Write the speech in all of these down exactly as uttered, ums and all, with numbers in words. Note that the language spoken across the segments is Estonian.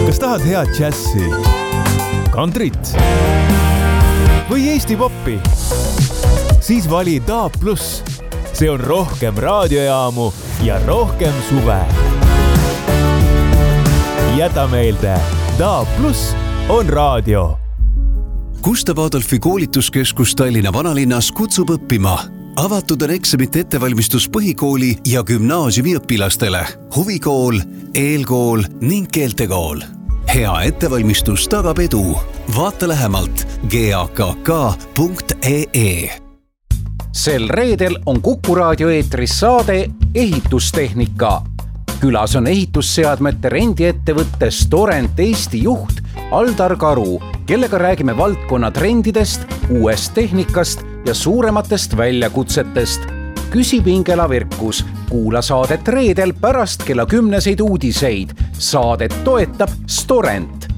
Kas tahad head džässi, kantrit või Eesti poppi? Siis vali D A B plus. See on rohkem raadiojaamu ja rohkem suve. Jäta meelde, D A B plus on raadio. Gustav Adolfi koolituskeskus Tallinna vanalinnas kutsub õppima. Avatud on eksamite ettevalmistus põhikooli ja gümnaasiumi õpilastele. Huvikool, eelkool ning keeltekool. Hea ettevalmistus tagab edu. Vaata lähemalt g a k k punkt e e. Sel reedel on Kuku raadio eetris saade Ehitustehnika. Külas on ehitusseadmete rendiettevõtte Storent Eesti juht Aldar Karu, kellega räägime valdkonna trendidest, uuest tehnikast ja suurematest väljakutsetest. Küsib Ingela Virkus. Kuula saadet reedel pärast kella kümneseid uudiseid. Saadet toetab Storent.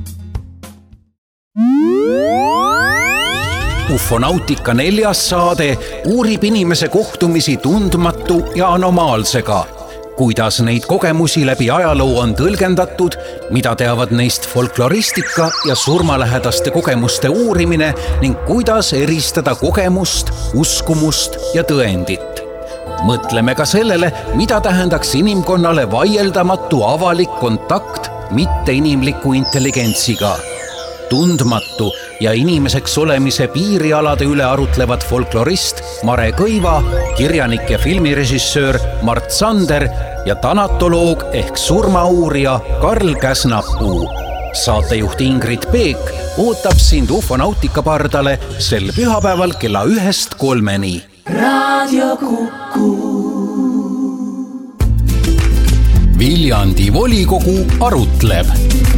Ufonautika neljas saade uurib inimese kohtumisi tundmatu ja anomaalsega. Kuidas neid kogemusi läbi ajaloo on tõlgendatud, mida teavad neist folkloristika ja surmalähedaste kogemuste uurimine ning kuidas eristada kogemust, uskumust ja tõendit. Mõtleme ka sellele, mida tähendaks inimkonnale vaieldamatu avalik kontakt mitte inimliku intelligentsiga. Tundmatu ja inimeseks olemise piirialade üle arutlevad folklorist Mare Kõiva, kirjanik ja filmirežissöör Mart Sander ja tanatoloog ehk surmauurija Karl Käsnapuu. Saatejuht Ingrid Peek ootab sind Ufonautika pardale sel pühapäeval kella ühest kolmeni. Raadio Kuku. Viljandi volikogu arutleb.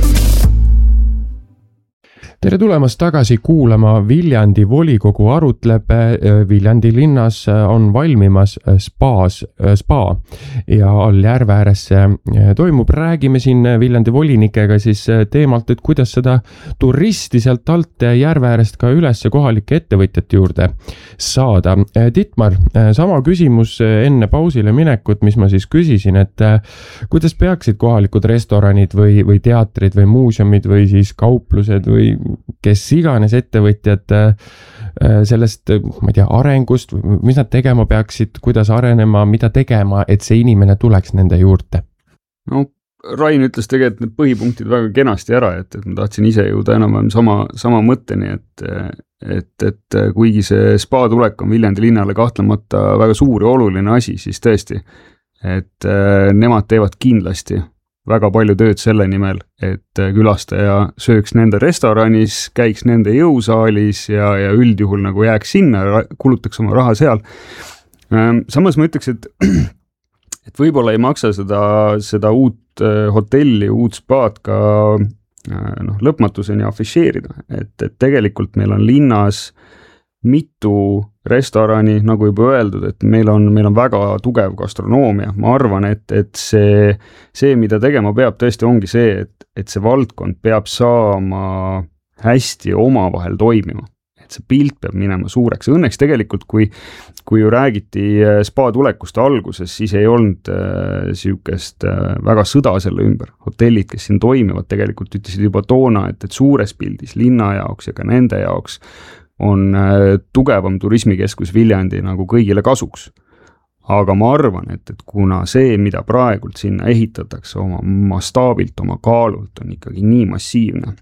Tere tulemast tagasi kuulama Viljandi volikogu arutleb. Viljandi linnas on valmimas spaas, spa ja all järve ääres toimub. Räägime siin Viljandi volinikega siis teemalt, et kuidas seda turisti sealt alt järve äärest ka üles kohalike ettevõtjate juurde saada. Dietmar, sama küsimus enne pausile minekut, mis ma siis küsisin, et kuidas peaksid kohalikud restoranid või, või teatrid või muuseumid või siis kauplused või kes iganes ettevõtjad sellest, ma ei tea, arengust, mis nad tegema peaksid, kuidas arenema, mida tegema, et see inimene tuleks nende juurde? No, Rain ütles tegelikult need põhipunktid väga kenasti ära, et, et ma tahtsin ise jõuda enam sama, sama mõtteni, et, et, et kuigi see spa tulek on Viljandi linnale kahtlemata väga suur ja oluline asi, siis tõesti, et nemad teevad kindlasti väga palju tööd selle nimel, et külastaja sööks nende restoranis, käiks nende jõusaalis ja, ja üldjuhul nagu jääks sinna, kulutaks oma raha seal. Samas ma ütleks, et, et võib-olla ei maksa seda, seda uut hotelli, uut spaad ka noh, lõpmatuseni afišeerida, et, et tegelikult meil on linnas mitu restorani, nagu juba öeldud, et meil on, meil on väga tugev gastronoomia. Ma arvan, et, et see, see, mida tegema peab, tõesti ongi see, et, et see valdkond peab saama hästi omavahel toimima. Et see pilt peab minema suureks. Õnneks tegelikult, kui, kui ju räägiti spa tulekust alguses, siis ei olnud äh, sihukest äh, väga sõda selle ümber. Hotellid, kes siin toimivad, tegelikult ütlesid juba toona, et, et suures pildis linna jaoks ja ka nende jaoks on tugevam turismikeskus Viljandi nagu kõigile kasuks. Aga ma arvan, et, et kuna see, mida praegult sinna ehitatakse oma mastaabilt, oma kaalult, on ikkagi nii massiivne,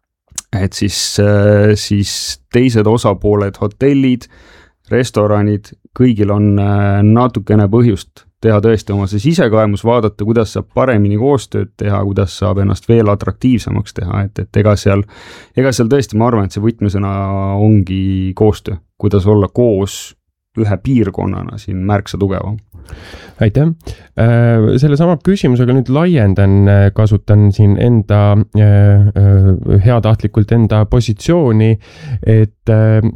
et siis, siis teised osapooled, hotellid, restoranid, kõigil on natukene põhjust teha tõesti oma see sisekaemus, vaadata, kuidas saab paremini koostööd teha, kuidas saab ennast veel atraktiivsemaks teha, et, et ega seal, ega seal tõesti ma arvan, et see võtmesõna ongi koostöö, kuidas olla koos ühe piirkonnana siin märksa tugevam. Aitäh. Selle sama küsimusega nüüd laiendan, kasutan siin enda heatahtlikult enda positsiooni, et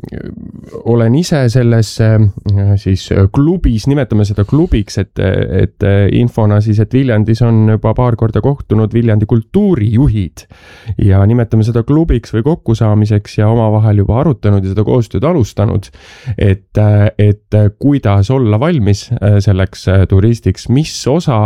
olen ise selles siis klubis, nimetame seda klubiks, et, et infona siis, et Viljandis on juba paar korda kohtunud Viljandi kultuurijuhid ja nimetame seda klubiks või kokkusaamiseks ja omavahel juba arutanud ja seda koostööd alustanud, et, et kuidas olla valmis selleks turistiks, mis osa